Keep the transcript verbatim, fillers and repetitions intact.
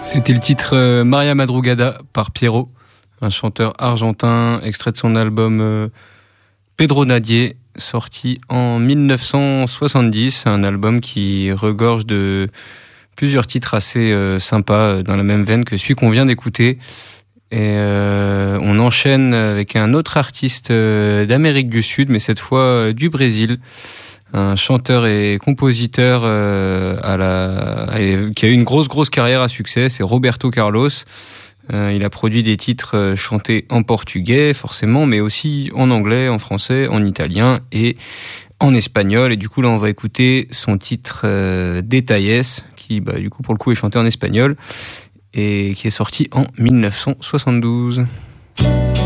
C'était le titre euh, Maria Madrugada par Pierrot, un chanteur argentin, extrait de son album euh, Pedro Nadier, sorti en dix-neuf cent soixante-dix, un album qui regorge de plusieurs titres assez euh, sympas dans la même veine que celui qu'on vient d'écouter. Et euh, on enchaîne avec un autre artiste euh, d'Amérique du Sud, mais cette fois euh, du Brésil. Un chanteur et compositeur euh, à la, qui a eu une grosse grosse carrière à succès, c'est Roberto Carlos. Euh, il a produit des titres euh, chantés en portugais forcément, mais aussi en anglais, en français, en italien et en espagnol. Et du coup là on va écouter son titre euh, Detalles, qui bah, du coup pour le coup est chanté en espagnol et qui est sorti en dix-neuf cent soixante-douze.